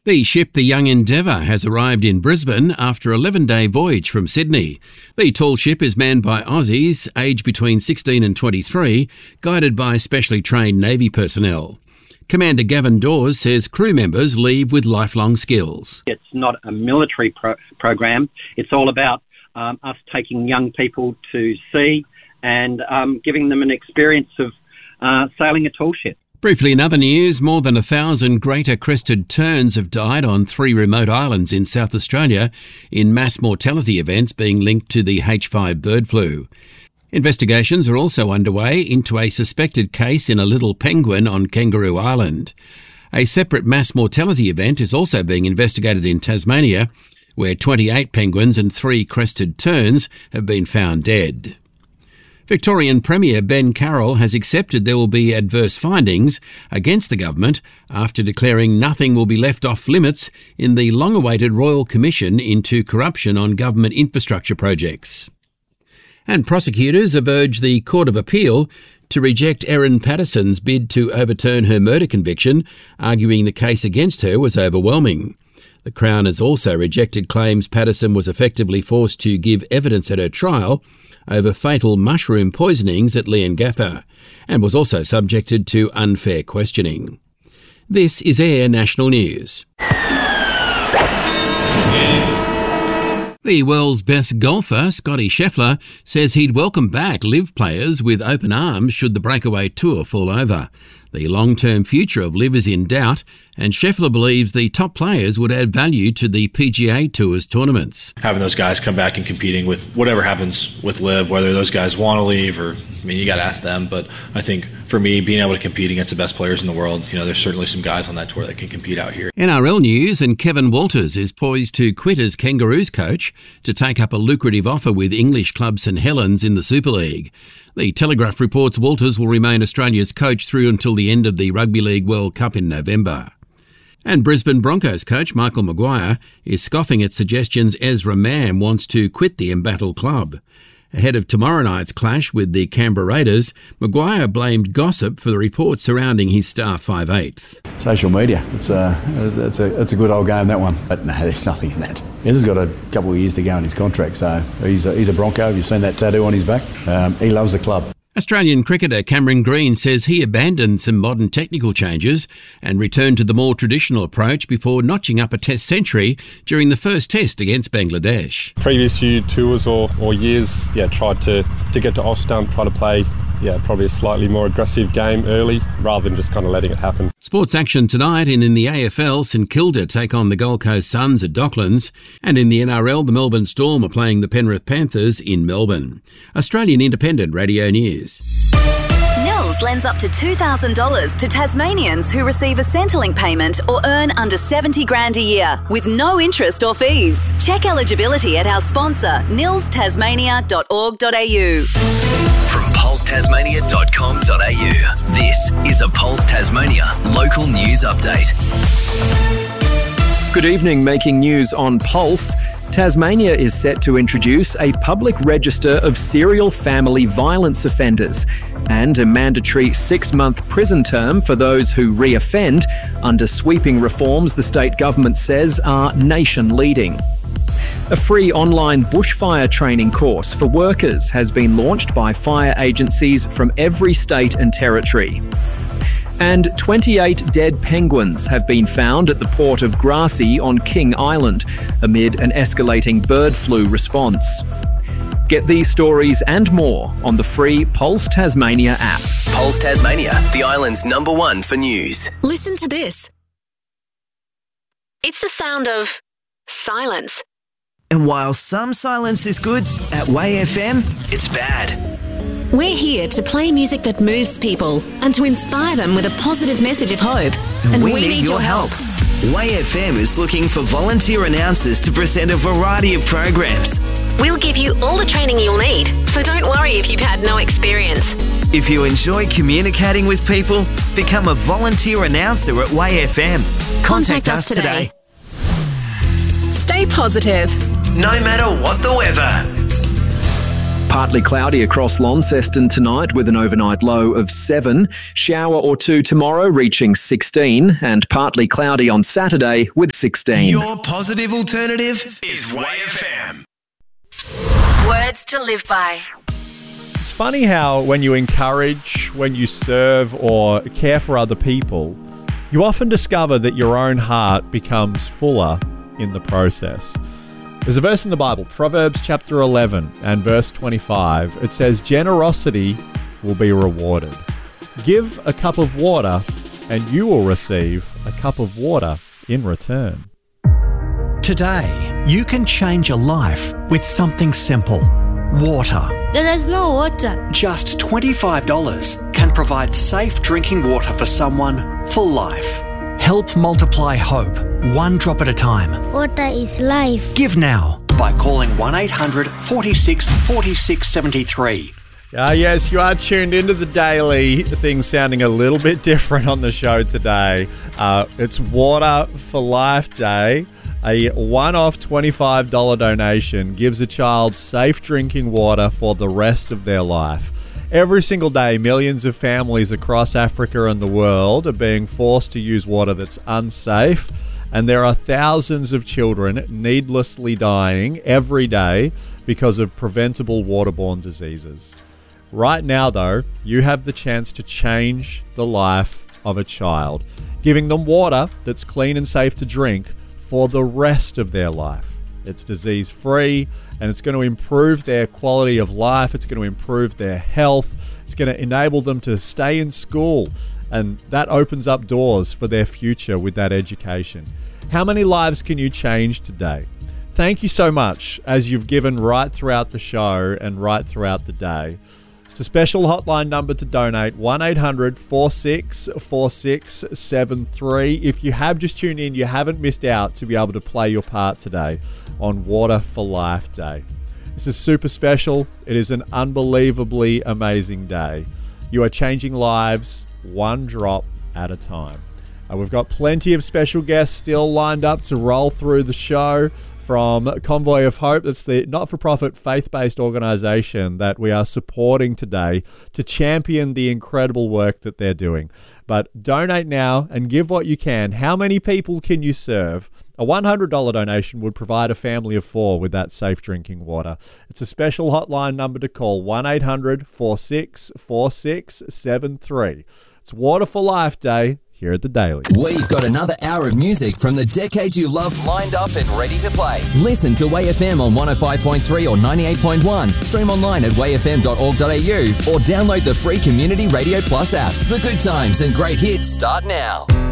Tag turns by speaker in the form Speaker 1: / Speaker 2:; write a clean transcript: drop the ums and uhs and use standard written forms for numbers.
Speaker 1: The ship The Young Endeavour has arrived in Brisbane after an 11-day voyage from Sydney. The tall ship is manned by Aussies aged between 16 and 23, guided by specially trained Navy personnel. Commander Gavin Dawes says crew members leave with lifelong skills.
Speaker 2: It's not a military program. It's all about us taking young people to sea and giving them an experience of sailing a tall ship.
Speaker 1: Briefly in other news, more than 1,000 greater crested terns have died on 3 remote islands in South Australia in mass mortality events being linked to the H5 bird flu. Investigations are also underway into a suspected case in a little penguin on Kangaroo Island. A separate mass mortality event is also being investigated in Tasmania, where 28 penguins and 3 crested terns have been found dead. Victorian Premier Ben Carroll has accepted there will be adverse findings against the government after declaring nothing will be left off limits in the long-awaited Royal Commission into corruption on government infrastructure projects. And prosecutors have urged the Court of Appeal to reject Erin Patterson's bid to overturn her murder conviction, arguing the case against her was overwhelming. The Crown has also rejected claims Patterson was effectively forced to give evidence at her trial over fatal mushroom poisonings at Leongatha, and was also subjected to unfair questioning. This is Air National News. The world's best golfer, Scottie Scheffler, says he'd welcome back LIV players with open arms should the breakaway tour fall over. The long-term future of LIV is in doubt, and Scheffler believes the top players would add value to the PGA Tour's tournaments.
Speaker 3: Having those guys come back and competing with whatever happens with LIV, whether those guys want to leave or, you got to ask them. But I think for me, being able to compete against the best players in the world, there's certainly some guys on that tour that can compete out here.
Speaker 1: NRL news, and Kevin Walters is poised to quit as Kangaroos coach to take up a lucrative offer with English club St Helens in the Super League. The Telegraph reports Walters will remain Australia's coach through until the end of the Rugby League World Cup in November. And Brisbane Broncos coach Michael Maguire is scoffing at suggestions Ezra Mam wants to quit the embattled club. Ahead of tomorrow night's clash with the Canberra Raiders, Maguire blamed gossip for the reports surrounding his star 5'8".
Speaker 4: Social media, it's a good old game, that one. But no, there's nothing in that. He's got a couple of years to go in his contract, so he's a Bronco. Have you seen that tattoo on his back? He loves the club.
Speaker 1: Australian cricketer Cameron Green says he abandoned some modern technical changes and returned to the more traditional approach before notching up a test century during the first test against Bangladesh.
Speaker 5: Previous few tours or years, tried to get to off stump, try to play probably a slightly more aggressive game early rather than just kind of letting it happen.
Speaker 1: Sports action tonight, and in the AFL, St Kilda take on the Gold Coast Suns at Docklands, and in the NRL, the Melbourne Storm are playing the Penrith Panthers in Melbourne. Australian Independent Radio News.
Speaker 6: Nils lends up to $2,000 to Tasmanians who receive a Centrelink payment or earn under $70,000 a year with no interest or fees. Check eligibility at our sponsor, nilstasmania.org.au.
Speaker 7: From pulsetasmania.com.au, this is a Pulse Tasmania local news update.
Speaker 8: Good evening, making news on Pulse. Tasmania is set to introduce a public register of serial family violence offenders and a mandatory 6-month prison term for those who re-offend under sweeping reforms the state government says are nation-leading. A free online bushfire training course for workers has been launched by fire agencies from every state and territory. And 28 dead penguins have been found at the port of Grassy on King Island amid an escalating bird flu response. Get these stories and more on the free Pulse Tasmania app.
Speaker 7: Pulse Tasmania, the island's #1 for news.
Speaker 9: Listen to this. It's the sound of silence.
Speaker 10: And while some silence is good, at Way FM, it's bad.
Speaker 9: We're here to play music that moves people and to inspire them with a positive message of hope.
Speaker 10: And we need your help. Way FM is looking for volunteer announcers to present a variety of programs.
Speaker 9: We'll give you all the training you'll need, so don't worry if you've had no experience.
Speaker 10: If you enjoy communicating with people, become a volunteer announcer at Way FM.
Speaker 9: Contact us today. Stay positive.
Speaker 10: No matter what the weather.
Speaker 8: Partly cloudy across Launceston tonight with an overnight low of 7. Shower or 2 tomorrow reaching 16. And partly cloudy on Saturday with 16.
Speaker 10: Your positive alternative is YFM.
Speaker 6: Words to live by.
Speaker 11: It's funny how when you encourage, when you serve or care for other people, you often discover that your own heart becomes fuller in the process. There's a verse in the Bible, Proverbs chapter 11 and verse 25. It says, generosity will be rewarded. Give a cup of water and you will receive a cup of water in return.
Speaker 12: Today, you can change a life with something simple. Water.
Speaker 13: There is no water.
Speaker 12: Just $25 can provide safe drinking water for someone for life. Help multiply hope, one drop at a time.
Speaker 13: Water is life.
Speaker 12: Give now by calling 1-800-46-46-73.
Speaker 11: Yes, you are tuned into the Daily. Things sounding a little bit different on the show today. It's Water for Life Day. A one-off $25 donation gives a child safe drinking water for the rest of their life. Every single day, millions of families across Africa and the world are being forced to use water that's unsafe, and there are thousands of children needlessly dying every day because of preventable waterborne diseases. Right now, though, you have the chance to change the life of a child, giving them water that's clean and safe to drink for the rest of their life. It's disease-free, and it's going to improve their quality of life. It's going to improve their health. It's going to enable them to stay in school, and that opens up doors for their future with that education. How many lives can you change today? Thank you so much as you've given right throughout the show and right throughout the day. It's a special hotline number to donate, 1-800-46-4673. If you have just tuned in, you haven't missed out to be able to play your part today on Water for Life Day. This is super special. It is an unbelievably amazing day. You are changing lives one drop at a time. We've got plenty of special guests still lined up to roll through the show. From Convoy of Hope, that's the not-for-profit faith-based organisation that we are supporting today to champion the incredible work that they're doing. But donate now and give what you can. How many people can you serve? A $100 donation would provide a family of 4 with that safe drinking water. It's a special hotline number to call, 1-800-46-4673. It's Water for Life Day here at the Daily.
Speaker 14: We've got another hour of music from the decade you love lined up and ready to play. Listen to WayFM on 105.3 or 98.1. Stream online at wayfm.org.au or download the free Community Radio Plus app. The good times and great hits start now.